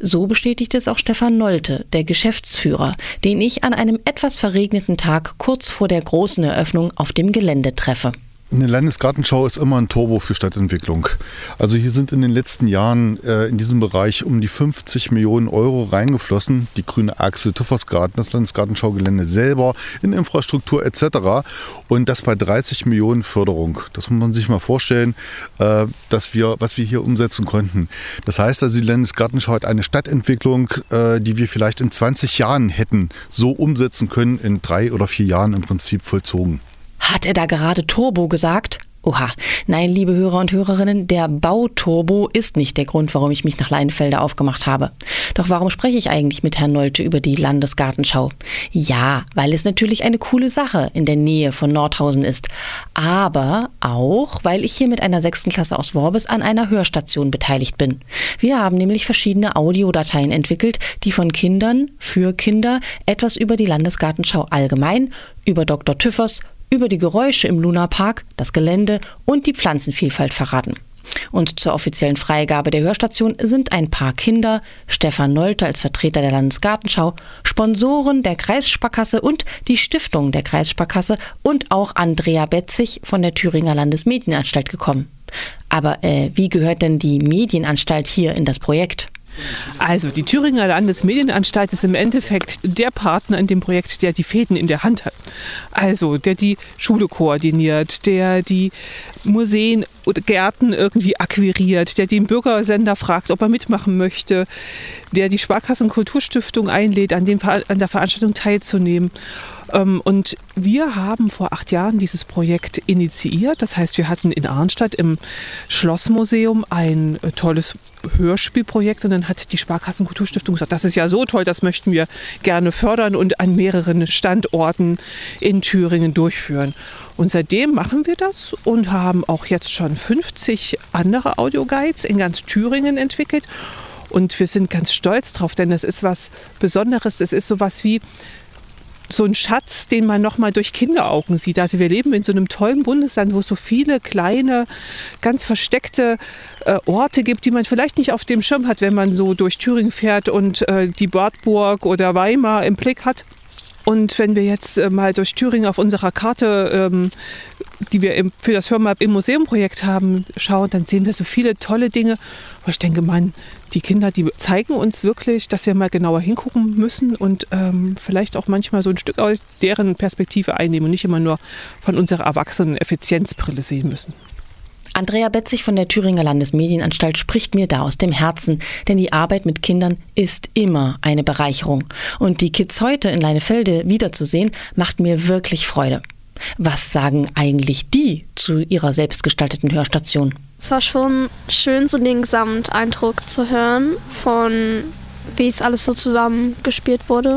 So bestätigt es auch Stefan Nolte, der Geschäftsführer, den ich an einem etwas verregneten Tag kurz vor der großen Eröffnung auf dem Gelände treffe. Eine Landesgartenschau ist immer ein Turbo für Stadtentwicklung. Also hier sind in den letzten Jahren in diesem Bereich um die 50 Millionen Euro reingeflossen. Die grüne Achse, Tüffersgarten, das Landesgartenschaugelände selber, in Infrastruktur etc. Und das bei 30 Millionen Förderung. Das muss man sich mal vorstellen, was wir hier umsetzen konnten. Das heißt also, die Landesgartenschau hat eine Stadtentwicklung, die wir vielleicht in 20 Jahren hätten so umsetzen können, in 3 oder 4 Jahren im Prinzip vollzogen. Hat er da gerade Turbo gesagt? Oha. Nein, liebe Hörer und Hörerinnen, der Bauturbo ist nicht der Grund, warum ich mich nach Leinefelde aufgemacht habe. Doch warum spreche ich eigentlich mit Herrn Nolte über die Landesgartenschau? Ja, weil es natürlich eine coole Sache in der Nähe von Nordhausen ist. Aber auch, weil ich hier mit einer 6. Klasse aus Worbis an einer Hörstation beteiligt bin. Wir haben nämlich verschiedene Audiodateien entwickelt, die von Kindern für Kinder etwas über die Landesgartenschau allgemein, über Dr. Tüffers, über die Geräusche im Lunapark, das Gelände und die Pflanzenvielfalt verraten. Und zur offiziellen Freigabe der Hörstation sind ein paar Kinder, Stefan Nolte als Vertreter der Landesgartenschau, Sponsoren der Kreissparkasse und die Stiftung der Kreissparkasse und auch Andrea Betzig von der Thüringer Landesmedienanstalt gekommen. Aber wie gehört denn die Medienanstalt hier in das Projekt? Also die Thüringer Landesmedienanstalt ist im Endeffekt der Partner in dem Projekt, der die Fäden in der Hand hat. Also der die Schule koordiniert, der die Museen oder Gärten irgendwie akquiriert, der den Bürgersender fragt, ob er mitmachen möchte, der die Sparkassen-Kulturstiftung einlädt, an der Veranstaltung teilzunehmen. Und wir haben vor 8 Jahren dieses Projekt initiiert. Das heißt, wir hatten in Arnstadt im Schlossmuseum ein tolles Hörspielprojekt und dann hat die Sparkassen-Kulturstiftung gesagt, das ist ja so toll, das möchten wir gerne fördern und an mehreren Standorten in Thüringen durchführen. Und seitdem machen wir das und haben auch jetzt schon 50 andere Audioguides in ganz Thüringen entwickelt. Und wir sind ganz stolz drauf, denn das ist was Besonderes. Das ist sowas wie so ein Schatz, den man nochmal durch Kinderaugen sieht. Also wir leben in so einem tollen Bundesland, wo es so viele kleine, ganz versteckte Orte gibt, die man vielleicht nicht auf dem Schirm hat, wenn man so durch Thüringen fährt und die Wartburg oder Weimar im Blick hat. Und wenn wir jetzt mal durch Thüringen auf unserer Karte, die wir für das Hörmal im Museumprojekt haben, schauen, dann sehen wir so viele tolle Dinge. Aber ich denke, die Kinder, die zeigen uns wirklich, dass wir mal genauer hingucken müssen und vielleicht auch manchmal so ein Stück aus deren Perspektive einnehmen und nicht immer nur von unserer erwachsenen Effizienzbrille sehen müssen. Andrea Betzig von der Thüringer Landesmedienanstalt spricht mir da aus dem Herzen, denn die Arbeit mit Kindern ist immer eine Bereicherung. Und die Kids heute in Leinefelde wiederzusehen, macht mir wirklich Freude. Was sagen eigentlich die zu ihrer selbstgestalteten Hörstation? Es war schon schön, so den Gesamteindruck zu hören, von wie es alles so zusammengespielt wurde.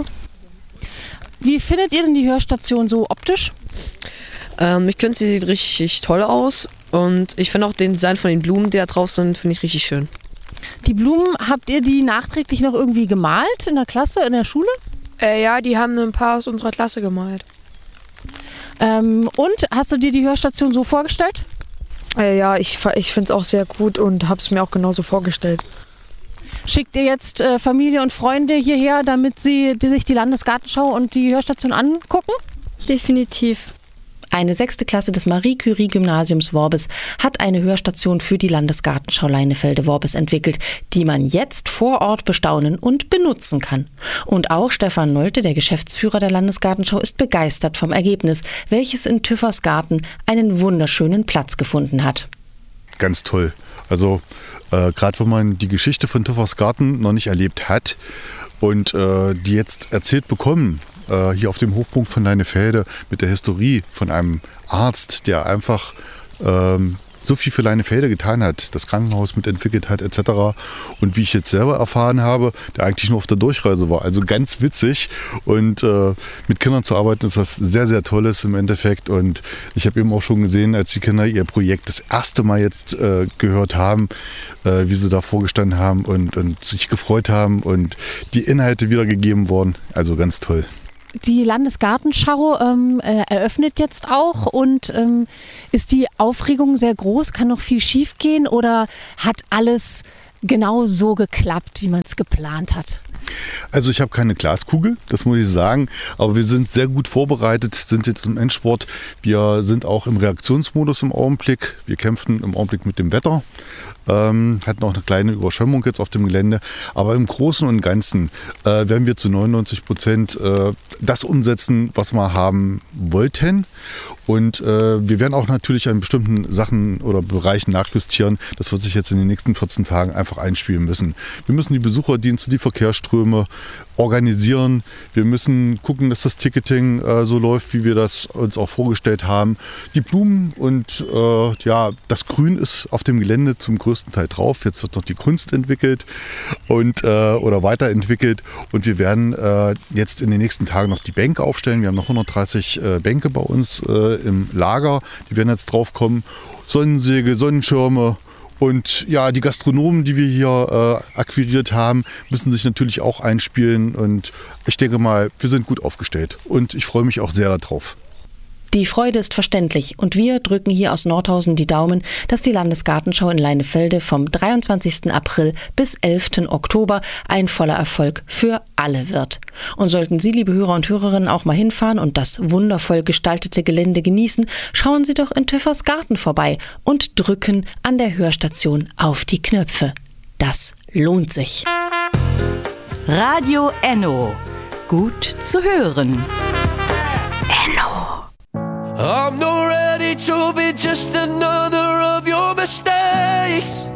Wie findet ihr denn die Hörstation so optisch? Ich finde, sie sieht richtig toll aus. Und ich finde auch den Design von den Blumen, die da drauf sind, finde ich richtig schön. Die Blumen, habt ihr die nachträglich noch irgendwie gemalt in der Klasse, in der Schule? Ja, die haben ein paar aus unserer Klasse gemalt. Und hast du dir die Hörstation so vorgestellt? Ja, ich finde es auch sehr gut und habe es mir auch genauso vorgestellt. Schickt ihr jetzt Familie und Freunde hierher, damit sie sich die Landesgartenschau und die Hörstation angucken? Definitiv. Eine 6. Klasse des Marie-Curie-Gymnasiums Worbis hat eine Hörstation für die Landesgartenschau Leinefelde-Worbis entwickelt, die man jetzt vor Ort bestaunen und benutzen kann. Und auch Stefan Nolte, der Geschäftsführer der Landesgartenschau, ist begeistert vom Ergebnis, welches in Tüffersgarten einen wunderschönen Platz gefunden hat. Ganz toll. Also gerade wenn man die Geschichte von Tüffersgarten noch nicht erlebt hat und die jetzt erzählt bekommen, hier auf dem Hochpunkt von Leinefelde mit der Historie von einem Arzt, der einfach so viel für Leinefelde getan hat, das Krankenhaus mitentwickelt hat etc. Und wie ich jetzt selber erfahren habe, der eigentlich nur auf der Durchreise war. Also ganz witzig und mit Kindern zu arbeiten ist was sehr, sehr Tolles im Endeffekt. Und ich habe eben auch schon gesehen, als die Kinder ihr Projekt das erste Mal jetzt gehört haben, wie sie da vorgestanden haben und sich gefreut haben und die Inhalte wiedergegeben wurden. Also ganz toll. Die Landesgartenschau eröffnet jetzt auch und ist die Aufregung sehr groß? Kann noch viel schief gehen oder hat alles genau so geklappt, wie man es geplant hat? Also ich habe keine Glaskugel, das muss ich sagen, aber wir sind sehr gut vorbereitet, sind jetzt im Endspurt. Wir sind auch im Reaktionsmodus im Augenblick. Wir kämpfen im Augenblick mit dem Wetter, hatten auch eine kleine Überschwemmung jetzt auf dem Gelände, aber im Großen und Ganzen werden wir zu 99% das umsetzen, was wir haben wollten. Und wir werden auch natürlich an bestimmten Sachen oder Bereichen nachjustieren. Das wird sich jetzt in den nächsten 14 Tagen einfach einspielen müssen. Wir müssen die Besucherdienste, die Verkehrsströme organisieren. Wir müssen gucken, dass das Ticketing so läuft, wie wir das uns auch vorgestellt haben. Die Blumen und das Grün ist auf dem Gelände zum größten Teil drauf. Jetzt wird noch die Kunst entwickelt und oder weiterentwickelt. Und wir werden jetzt in den nächsten Tagen noch die Bänke aufstellen. Wir haben noch 130 Bänke bei uns im Lager. Die werden jetzt drauf kommen. Sonnensäge, Sonnenschirme. Und ja, die Gastronomen, die wir hier akquiriert haben, müssen sich natürlich auch einspielen. Und ich denke mal, wir sind gut aufgestellt. Und ich freue mich auch sehr darauf. Die Freude ist verständlich und wir drücken hier aus Nordhausen die Daumen, dass die Landesgartenschau in Leinefelde vom 23. April bis 11. Oktober ein voller Erfolg für alle wird. Und sollten Sie, liebe Hörer und Hörerinnen, auch mal hinfahren und das wundervoll gestaltete Gelände genießen, schauen Sie doch in Töffersgarten vorbei und drücken an der Hörstation auf die Knöpfe. Das lohnt sich. Radio Enno. Gut zu hören. Enno. I'm not ready to be just another of your mistakes.